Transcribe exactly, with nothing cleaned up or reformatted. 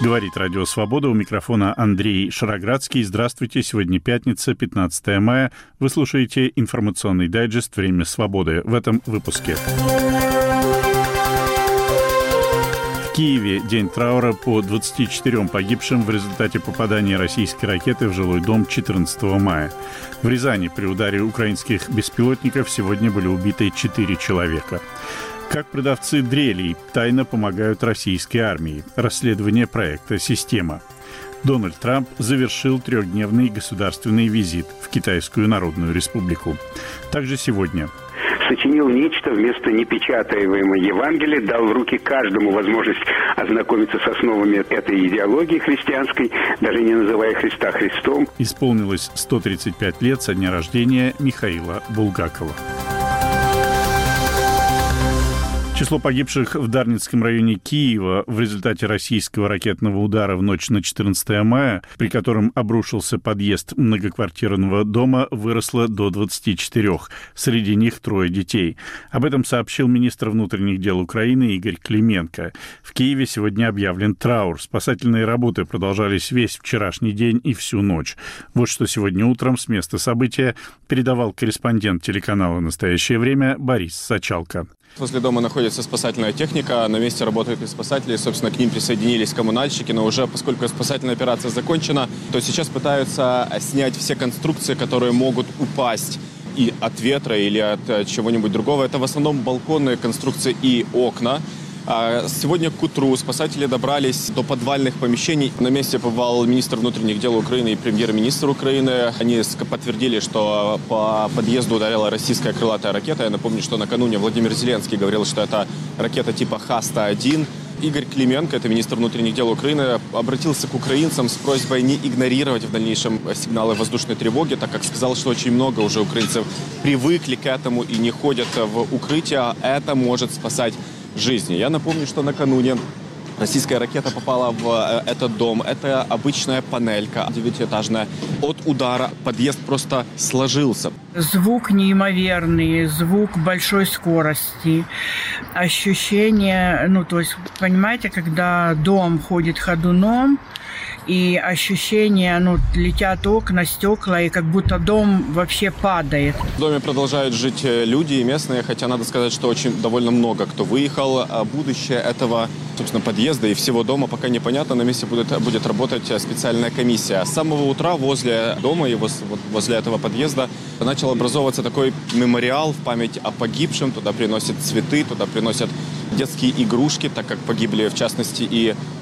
Говорит Радио Свобода, у микрофона Андрей Шароградский. Здравствуйте, сегодня пятница, пятнадцатое мая. Вы слушаете информационный дайджест «Время свободы» в этом выпуске. В Киеве день траура по двадцати четырем погибшим в результате попадания российской ракеты в жилой дом четырнадцатого мая. В Рязани при ударе украинских беспилотников сегодня были убиты четыре человека. Как продавцы дрелей тайно помогают российской армии. Расследование проекта «Система». Дональд Трамп завершил трехдневный государственный визит в Китайскую Народную Республику. Также сегодня сочинил нечто вместо непечатаемого Евангелия, дал в руки каждому возможность ознакомиться с основами этой идеологии христианской, даже не называя Христа Христом. Исполнилось сто тридцать пять лет со дня рождения Михаила Булгакова. Число погибших в Дарницком районе Киева в результате российского ракетного удара в ночь на четырнадцатое мая, при котором обрушился подъезд многоквартирного дома, выросло до двадцати четырёх. Среди них трое детей. Об этом сообщил министр внутренних дел Украины Игорь Клименко. В Киеве сегодня объявлен траур. Спасательные работы продолжались весь вчерашний день и всю ночь. Вот что сегодня утром с места события передавал корреспондент телеканала «Настоящее время» Борис Сачалко. Возле дома находится спасательная техника, на месте работают и спасатели, собственно, к ним присоединились коммунальщики, но уже, поскольку спасательная операция закончена, то сейчас пытаются снять все конструкции, которые могут упасть и от ветра или от чего-нибудь другого. Это в основном балконные конструкции и окна. Сегодня к утру спасатели добрались до подвальных помещений. На месте побывал министр внутренних дел Украины и премьер-министр Украины. Они подтвердили, что по подъезду ударила российская крылатая ракета. Я напомню, что накануне Владимир Зеленский говорил, что это ракета типа Х сто один. Игорь Клименко, это министр внутренних дел Украины, обратился к украинцам с просьбой не игнорировать в дальнейшем сигналы воздушной тревоги, так как сказал, что очень много уже украинцев привыкли к этому и не ходят в укрытие. Это может спасать жизни. Я напомню, что накануне российская ракета попала в этот дом. Это обычная панелька девятиэтажная. От удара подъезд просто сложился. Звук неимоверный, звук большой скорости, ощущение, ну, то есть, понимаете, когда дом ходит ходуном, и ощущение, ну, летят окна, стекла, и как будто дом вообще падает. В доме продолжают жить люди и местные, хотя надо сказать, что очень довольно много кто выехал. Будущее этого, собственно, подъезда и всего дома пока непонятно. На месте будет, будет работать специальная комиссия. С самого утра возле дома и возле этого подъезда начал образовываться такой мемориал в память о погибшем. Туда приносят цветы, туда приносят детские игрушки, так как погибли, в частности, и